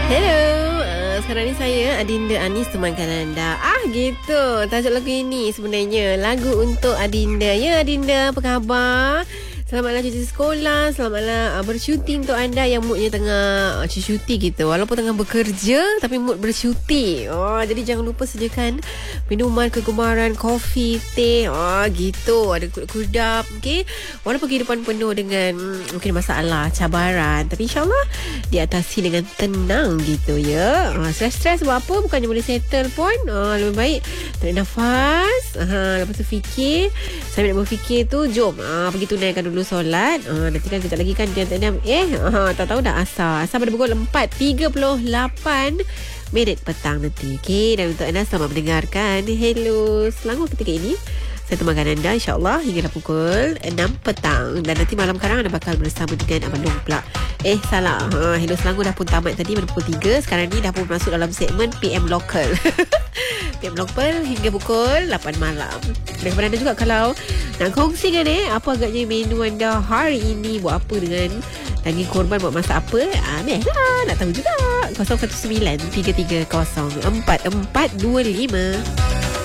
Hello, sekarang ni saya Adinda Anis temankan anda. Gitu, tajuk lagu ini sebenarnya lagu untuk Adinda. Ya Adinda, apa khabar? Selamatlah cuti sekolah, selamatlah bercuti untuk anda yang moodnya tengah cuti gitu. Walaupun tengah bekerja tapi mood bercuti. Jadi jangan lupa sediakan minuman kegemaran, kopi, teh, gitu. Ada kudap, okey. Walaupun kehidupan penuh dengan mungkin masalah, cabaran, tapi insyaAllah diatasi dengan tenang gitu ya. Stres-stres buat apa, bukannya boleh settle pun. Lebih baik tarik nafas. Lepas tu fikir. Sambil nak berfikir tu, jom pergi tunaikan dulu solat. Nanti kan kejap lagi kan diam-diam tahu-tahu dah asar pada pukul 4.38 minit petang nanti. Okey, dan untuk anda selamat mendengarkan Hello Selangor ketika ini. Saya temankan anda insyaAllah hingga pukul 6 petang. Dan nanti malam karang anda bakal bersama dengan Abang Long pula. Salah. Hello Selangor dah pun tamat tadi pada pukul 3. Sekarang ni dah pun masuk dalam segmen PM Local. PM Local hingga pukul 8 malam. Dan kepada anda juga kalau nak kongsi kan apa agaknya menu anda hari ini, buat apa dengan daging korban, buat masak apa, best lah nak tahu juga. 019 330 4425.